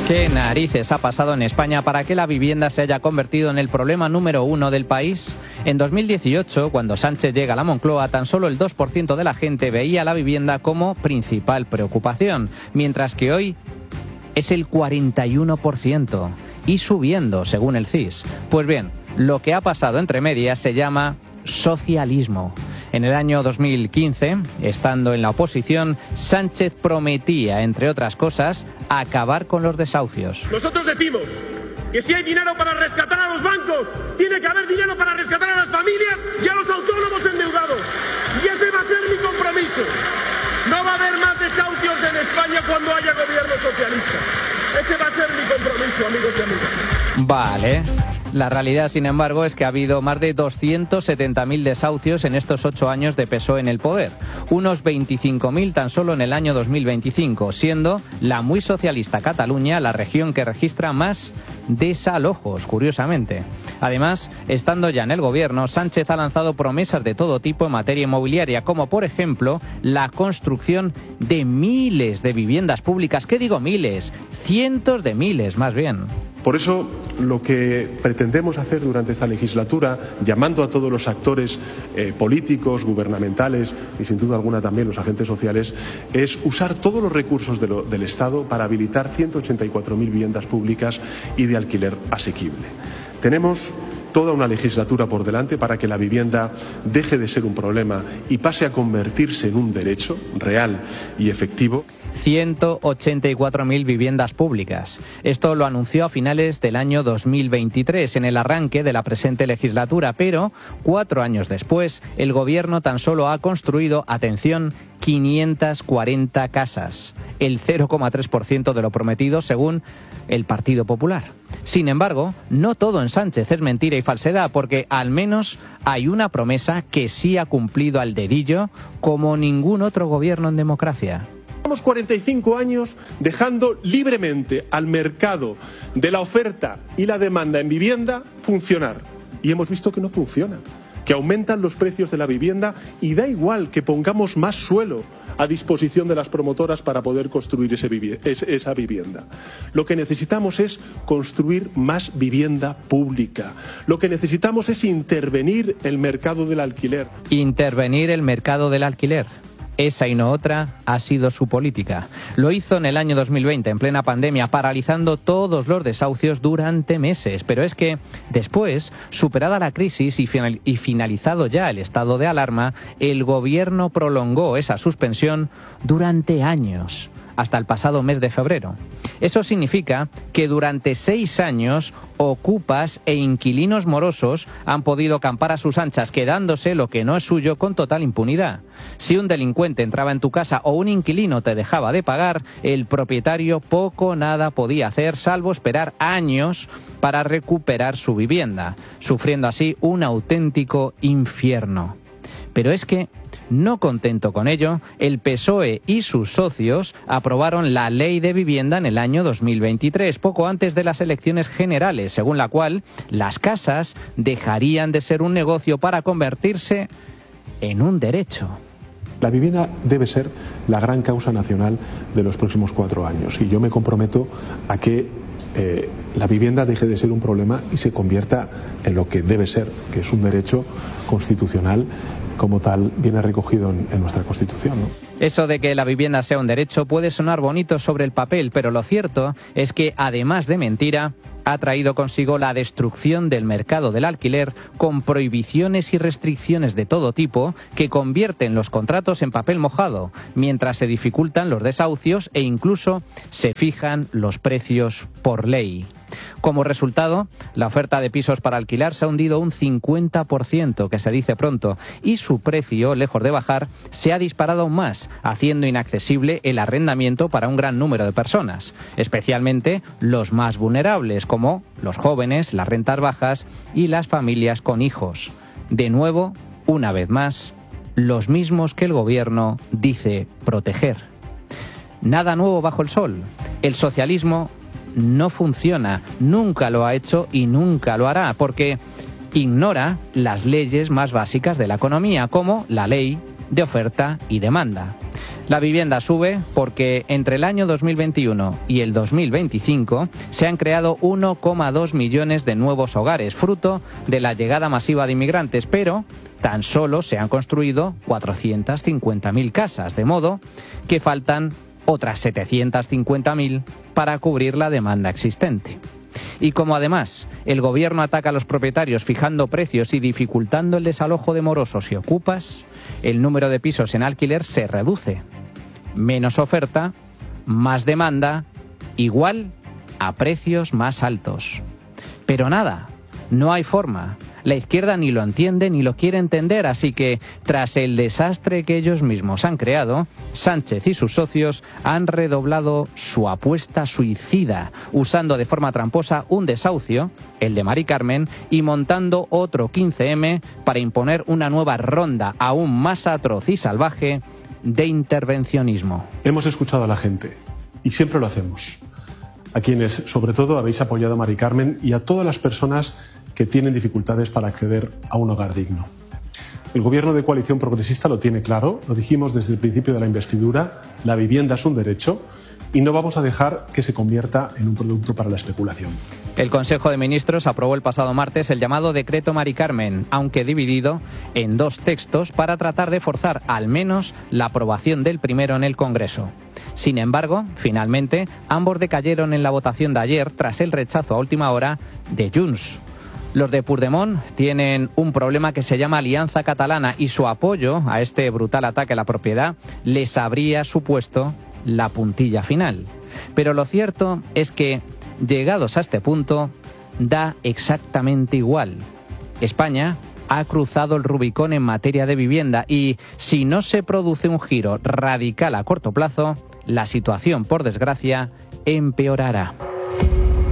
¿Qué narices ha pasado en España para que la vivienda se haya convertido en el problema número 1 del país? En 2018, cuando Sánchez llega a la Moncloa, tan solo el 2% de la gente veía la vivienda como principal preocupación, mientras que hoy es el 41% y subiendo, según el CIS. Pues bien, lo que ha pasado entre medias se llama socialismo. En el año 2015, estando en la oposición, Sánchez prometía, entre otras cosas, acabar con los desahucios. Nosotros decimos que si hay dinero para rescatar a los bancos, tiene que haber dinero para rescatar a las familias y a los autónomos endeudados. Y ese va a ser mi compromiso. No va a haber más desahucios en España cuando haya gobierno socialista. Ese va a ser mi compromiso, amigos y amigas. Vale. La realidad, sin embargo, es que ha habido más de 270.000 desahucios en estos 8 años de PSOE en el poder. Unos 25.000 tan solo en el año 2025, siendo la muy socialista Cataluña la región que registra más desalojos, curiosamente. Además, estando ya en el gobierno, Sánchez ha lanzado promesas de todo tipo en materia inmobiliaria, como por ejemplo la construcción de miles de viviendas públicas. ¿Qué digo miles? Cientos de miles, más bien. Por eso, lo que pretendemos hacer durante esta legislatura, llamando a todos los actores políticos, gubernamentales y sin duda alguna también los agentes sociales, es usar todos los recursos del Estado para habilitar 184.000 viviendas públicas y de alquiler asequible. Tenemos toda una legislatura por delante para que la vivienda deje de ser un problema y pase a convertirse en un derecho real y efectivo. 184.000 viviendas públicas. Esto lo anunció a finales del año 2023, en el arranque de la presente legislatura, pero 4 años después, el gobierno tan solo ha construido, atención, 540 casas, el 0,3% de lo prometido según el Partido Popular. Sin embargo, no todo en Sánchez es mentira y falsedad, porque al menos hay una promesa que sí ha cumplido al dedillo como ningún otro gobierno en democracia. Llevamos 45 años dejando libremente al mercado de la oferta y la demanda en vivienda funcionar. Y hemos visto que no funciona, que aumentan los precios de la vivienda y da igual que pongamos más suelo a disposición de las promotoras para poder construir esa vivienda. Lo que necesitamos es construir más vivienda pública. Lo que necesitamos es intervenir el mercado del alquiler. Intervenir el mercado del alquiler. Esa y no otra ha sido su política. Lo hizo en el año 2020, en plena pandemia, paralizando todos los desahucios durante meses. Pero es que después, superada la crisis y finalizado ya el estado de alarma, el gobierno prolongó esa suspensión durante años, hasta el pasado mes de febrero. Eso significa que durante 6 años, ocupas e inquilinos morosos han podido campar a sus anchas, quedándose lo que no es suyo con total impunidad. Si un delincuente entraba en tu casa o un inquilino te dejaba de pagar, el propietario poco o nada podía hacer, salvo esperar años para recuperar su vivienda, sufriendo así un auténtico infierno. Pero es que, no contento con ello, el PSOE y sus socios aprobaron la Ley de Vivienda en el año 2023, poco antes de las elecciones generales, según la cual las casas dejarían de ser un negocio para convertirse en un derecho. La vivienda debe ser la gran causa nacional de los próximos 4 años y yo me comprometo a que la vivienda deje de ser un problema y se convierta en lo que debe ser, que es un derecho constitucional, como tal viene recogido en nuestra Constitución, ¿no? Eso de que la vivienda sea un derecho puede sonar bonito sobre el papel, pero lo cierto es que, además de mentira, ha traído consigo la destrucción del mercado del alquiler con prohibiciones y restricciones de todo tipo que convierten los contratos en papel mojado, mientras se dificultan los desahucios e incluso se fijan los precios por ley. Como resultado, la oferta de pisos para alquilar se ha hundido un 50%, que se dice pronto, y su precio, lejos de bajar, se ha disparado aún más, haciendo inaccesible el arrendamiento para un gran número de personas, especialmente los más vulnerables, como los jóvenes, las rentas bajas y las familias con hijos. De nuevo, una vez más, los mismos que el gobierno dice proteger. Nada nuevo bajo el sol. El socialismo no funciona, nunca lo ha hecho y nunca lo hará, porque ignora las leyes más básicas de la economía, como la ley de oferta y demanda. La vivienda sube porque entre el año 2021 y el 2025 se han creado 1,2 millones de nuevos hogares, fruto de la llegada masiva de inmigrantes, pero tan solo se han construido 450.000 casas, de modo que faltan otras 750.000 para cubrir la demanda existente. Y como además el gobierno ataca a los propietarios fijando precios y dificultando el desalojo de morosos y ocupas, el número de pisos en alquiler se reduce. Menos oferta, más demanda, igual a precios más altos. Pero nada, no hay forma. La izquierda ni lo entiende ni lo quiere entender, así que, tras el desastre que ellos mismos han creado, Sánchez y sus socios han redoblado su apuesta suicida, usando de forma tramposa un desahucio, el de Mari Carmen, y montando otro 15M para imponer una nueva ronda aún más atroz y salvaje de intervencionismo. Hemos escuchado a la gente, y siempre lo hacemos, a quienes sobre todo habéis apoyado a Mari Carmen y a todas las personas que tienen dificultades para acceder a un hogar digno. El gobierno de coalición progresista lo tiene claro, lo dijimos desde el principio de la investidura, la vivienda es un derecho y no vamos a dejar que se convierta en un producto para la especulación. El Consejo de Ministros aprobó el pasado martes el llamado Decreto Mari Carmen, aunque dividido en dos textos para tratar de forzar al menos la aprobación del primero en el Congreso. Sin embargo, finalmente, ambos decayeron en la votación de ayer tras el rechazo a última hora de Junts. Los de Puigdemont tienen un problema que se llama Alianza Catalana y su apoyo a este brutal ataque a la propiedad les habría supuesto la puntilla final. Pero lo cierto es que, llegados a este punto, da exactamente igual. España ha cruzado el Rubicón en materia de vivienda y, si no se produce un giro radical a corto plazo, la situación, por desgracia, empeorará.